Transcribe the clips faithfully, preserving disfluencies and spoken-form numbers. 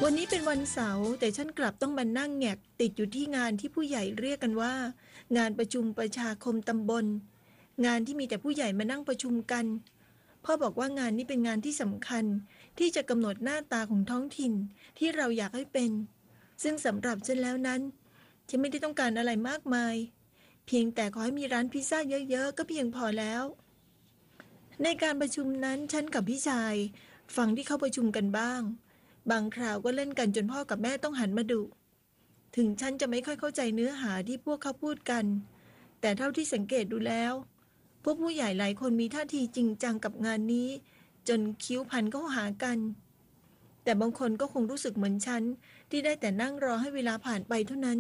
วันนี้เป็นวันเสาร์แต่ฉันกลับต้องมานั่งแงกติดอยู่ที่งานที่ผู้ใหญ่เรียกกันว่างานประชุมประชาคมตำบลงานที่มีแต่ผู้ใหญ่มานั่งประชุมกันพ่อบอกว่างานนี้เป็นงานที่สำคัญที่จะกำหนดหน้าตาของท้องถิ่นที่เราอยากให้เป็นซึ่งสำหรับฉันแล้วนั้นฉันไม่ได้ต้องการอะไรมากมายเพียงแต่ขอให้มีร้านพิซซ่าเยอะๆก็เพียงพอแล้วในการประชุมนั้นฉันกับพี่ชายฟังที่เขาประชุมกันบ้างบางคราวก็เล่นกันจนพ่อกับแม่ต้องหันมาดุถึงฉันจะไม่ค่อยเข้าใจเนื้อหาที่พวกเขาพูดกันแต่เท่าที่สังเกตดูแล้วพวกผู้ใหญ่หลายคนมีท่าทีจริงจังกับงานนี้จนคิ้วพันเข้าหากันแต่บางคนก็คงรู้สึกเหมือนฉันที่ได้แต่นั่งรอให้เวลาผ่านไปเท่านั้น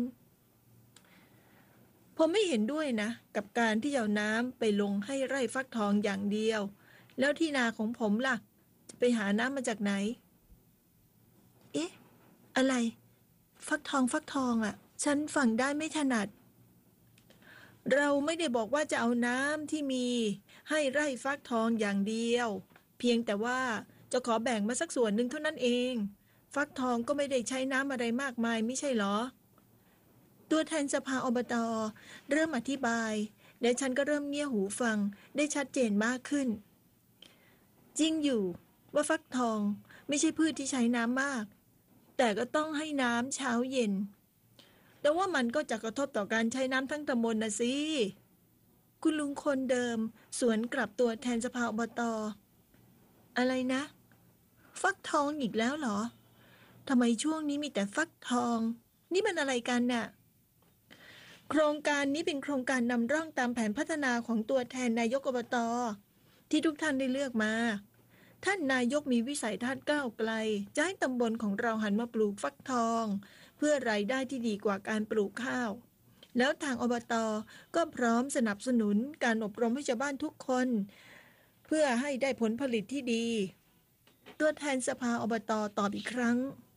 ผมไม่เห็นด้วยนะกับการที่เอาน้ำไปลงให้ไร่ฟักทองอย่างเดียวแล้วที่นาของผมล่ะจะไปหาน้ำมาจากไหนเอ๊ะอะไรฟักทองฟักทองอ่ะฉันฟังได้ไม่ถนัดเราไม่ได้บอกว่าจะเอาน้ำที่มีให้ไร่ฟักทองอย่างเดียวเพียงแต่ว่าจะขอแบ่งมาสักส่วนหนึ่งเท่านั้นเองฟักทองก็ไม่ได้ใช้น้ำอะไรมากมายไม่ใช่หรอตัวแทนสภาอบต.เริ่มอธิบายและฉันก็เริ่มเงี่ยหูฟังได้ชัดเจนมากขึ้นจริงอยู่ว่าฟักทองไม่ใช่พืชที่ใช้น้ำมากแต่ก็ต้องให้น้ำเช้าเย็นแต่ว่ามันก็จะกระทบต่อการใช้น้ำทั้งตำบลนะสิคุณลุงคนเดิมสวนกลับตัวแทนสภาอบต.อะไรนะฟักทองอีกแล้วเหรอทำไมช่วงนี้มีแต่ฟักทองนี่มันอะไรกันน่ะโครงการนี้เป็นโครงการนำร่องตามแผนพัฒนาของตัวแทนนายกอบต.ที่ทุกท่านได้เลือกมาท่านนายกมีวิสัยทัศน์ก้าวไกลจะให้ตำบลของเราหันมาปลูกฟักทองเพื่อรายได้ที่ดีกว่าการปลูกข้าวแล้วทางอบต.ก็พร้อมสนับสนุนการอบรมให้ชาวบ้านทุกคนเพื่อให้ได้ผลผลิตที่ดีตัวแทนสภาอบต.ตอบอีกครั้ง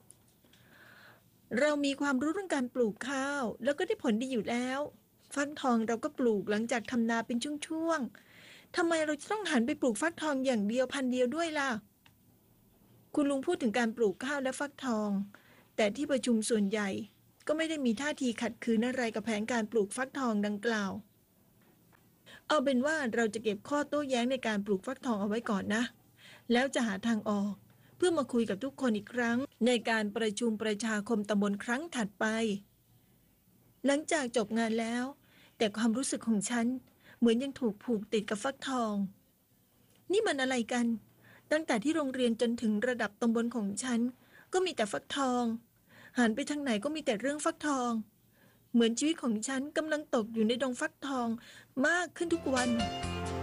เรามีความรู้เรื่องการปลูกข้าวแล้วก็ได้ผลดีอยู่แล้วฟักทองเราก็ปลูกหลังจากทำนาเป็นช่วงๆทำไมเราจะต้องหันไปปลูกฟักทองอย่างเดียวพันเดียวด้วยล่ะคุณลุงพูดถึงการปลูกข้าวและฟักทองแต่ที่ประชุมส่วนใหญ่ก็ไม่ได้มีท่าทีขัดขืนอะไรกับแผนการปลูกฟักทองดังกล่าวเอาเป็นว่าเราจะเก็บข้อโต้แย้งในการปลูกฟักทองเอาไว้ก่อนนะแล้วจะหาทางออกเพื่อมาคุยกับทุกคนอีกครั้งในการประชุมประชาคมตำบลครั้งถัดไปหลังจากจบงานแล้วแต่ความรู้สึกของฉันเหมือนยังถูกผูกติดกับฟักทองนี่มันอะไรกันตั้งแต่ที่โรงเรียนจนถึงระดับตำบลของฉันก็มีแต่ฟักทองหันไปทางไหนก็มีแต่เรื่องฟักทองเหมือนชีวิตของฉันกำลังตกอยู่ในดงฟักทองมากขึ้นทุกวัน